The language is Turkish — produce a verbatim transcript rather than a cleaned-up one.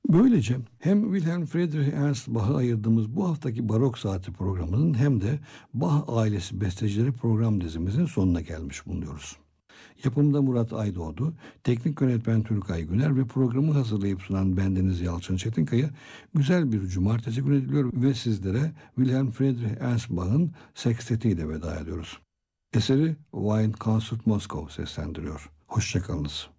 Böylece hem Wilhelm Friedrich Ernst Bach'a ayırdığımız bu haftaki Barok Saati programının hem de Bach ailesi bestecileri program dizimizin sonuna gelmiş bulunuyoruz. Yapımda Murat Aydoğdu, teknik yönetmen Türkay Güner ve programı hazırlayıp sunan bendeniz Yalçın Çetinkaya güzel bir cumartesi günü diliyorum ve sizlere Wilhelm Friedrich Ernst Bach'ın sekstetiyle veda ediyoruz. Eseri Wien Concert Moskov seslendiriyor. Hoşçakalınız.